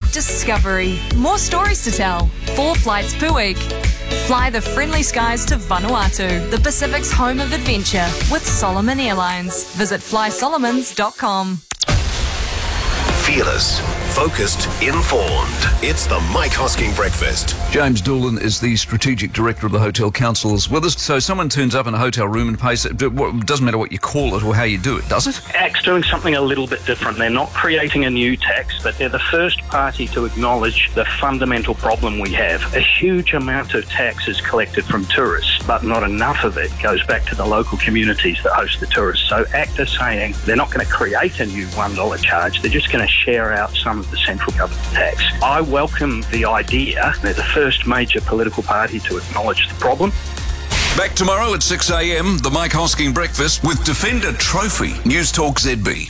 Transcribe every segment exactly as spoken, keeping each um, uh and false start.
discovery, more stories to tell, four flights per week. Fly the friendly skies to Vanuatu, the Pacific's home of adventure, with Solomon Airlines. Visit fly solomons dot com. Fearless, focused, informed. It's the Mike Hosking Breakfast. James Doolan is the Strategic Director of the Hotel Council is with us. So someone turns up in a hotel room and pays it. It doesn't matter what you call it or how you do it, does it? A C T's doing something a little bit different. They're not creating a new tax, but they're the first party to acknowledge the fundamental problem we have. A huge amount of tax is collected from tourists, but not enough of it goes back to the local communities that host the tourists. So A C T is saying they're not going to create a new one dollar charge. They're just going to share out some of the central government tax. I welcome the idea. They're the first major political party to acknowledge the problem. Back tomorrow at six a.m, the Mike Hosking Breakfast with Defender Trophy. News Talk Z B.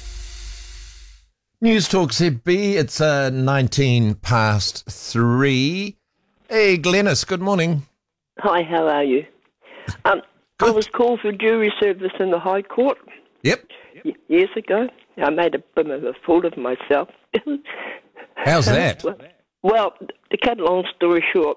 News Talk Z B, it's uh, nineteen past three. Hey, Glennis, good morning. Hi, how are you? Um, I was called for jury service in the High Court. Yep. Y- years ago. I made a bit of a fool of myself. How's that? Well, well, to cut a long story short,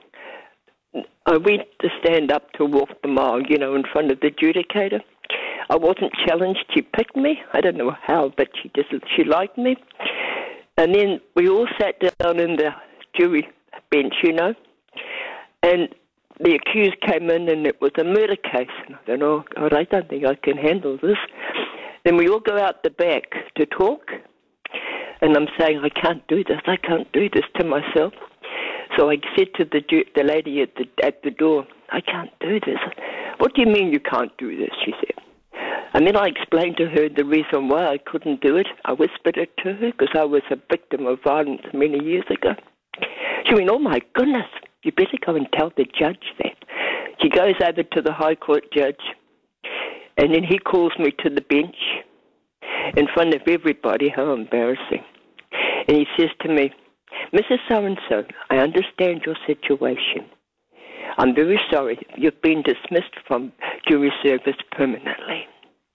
I went to stand up to walk the mile, you know, in front of the adjudicator. I wasn't challenged. She picked me. I don't know how, but she just she liked me. And then we all sat down in the jury bench, you know, and the accused came in, and it was a murder case. And I thought, oh, God, I don't think I can handle this. Then we all go out the back to talk, and I'm saying, I can't do this, I can't do this to myself. So I said to the the lady at the at the door, I can't do this. What do you mean you can't do this, she said. And then I explained to her the reason why I couldn't do it. I whispered it to her because I was a victim of violence many years ago. She went, oh my goodness, you better go and tell the judge that. She goes over to the High Court judge, and then he calls me to the bench in front of everybody. How embarrassing. And he says to me, Missus So-and-so, I understand your situation. I'm very sorry. You've been dismissed from jury service permanently.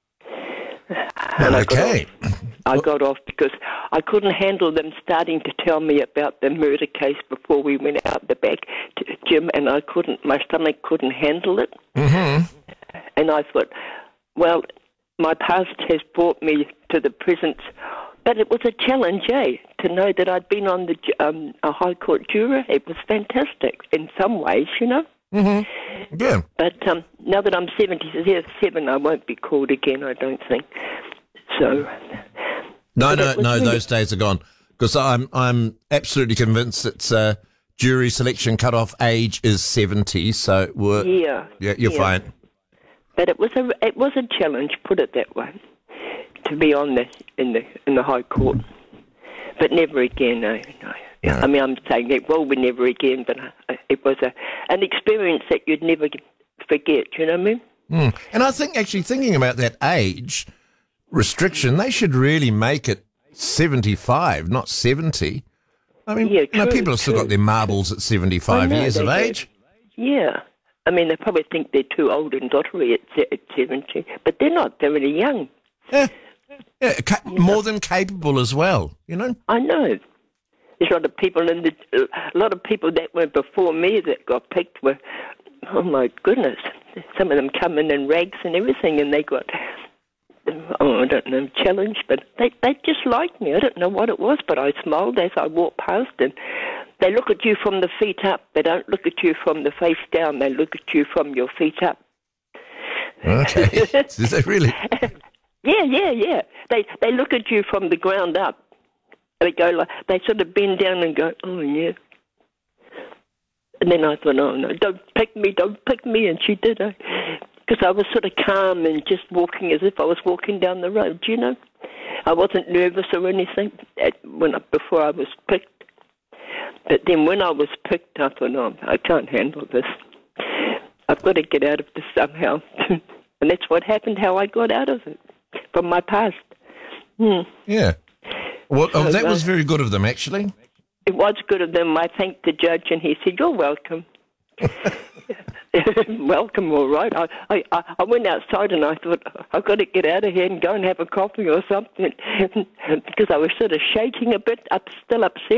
And okay. I got off. I got off because I couldn't handle them starting to tell me about the murder case before we went out the back to Jim, and I couldn't, my stomach couldn't handle it. Mm-hmm. And I thought, well, my past has brought me to the present, but it was a challenge, eh, to know that I'd been on the um, a High Court juror. It was fantastic in some ways, you know. Mm-hmm. Yeah. But um, now that I'm seventy-seven, I won't be called again, I don't think. So. No, no, no, really... those days are gone. Because I'm, I'm absolutely convinced that uh, jury selection cut-off age is seventy, so we're, yeah, yeah, you're yeah. fine. But it was a it was a challenge, put it that way, to be on the in the in the High Court. But never again. No, no. no. I mean, I'm saying it will be never again, but it was a an experience that you'd never forget. You know what I mean? Mm. And I think actually thinking about that age restriction, they should really make it seventy-five, not seventy. I mean, yeah, you know, true, people have still true. got their marbles at seventy-five know, years of do. age. Yeah. I mean, they probably think they're too old and dottery at, se- at seventy, but they're not. They're really young. Yeah, yeah, ca- yeah. More than capable as well, you know? I know. There's a lot of people in the, a lot of people that were before me that got picked were, oh my goodness, some of them come in in rags and everything, and they got, oh, I don't know, challenged, but they, they just liked me. I don't know what it was, but I smiled as I walked past, and they look at you from the feet up. They don't look at you from the face down. They look at you from your feet up. Okay. Is that really? Yeah, yeah, yeah. They they look at you from the ground up. They go like, they sort of bend down and go, oh yeah. And then I thought, oh no, don't pick me, don't pick me. And she did, because I was sort of calm and just walking as if I was walking down the road. You know, I wasn't nervous or anything at, when I, before I was picked. But then when I was picked, I thought, no, I can't handle this. I've got to get out of this somehow. And that's what happened, how I got out of it, from my past. Hmm. Yeah. Well, oh, So, that was uh, very good of them, actually. It was good of them. I thanked the judge, and he said, you're welcome. Welcome, all right. I, I, I went outside and I thought, I've got to get out of here and go and have a coffee or something because I was sort of shaking a bit, up, still upset.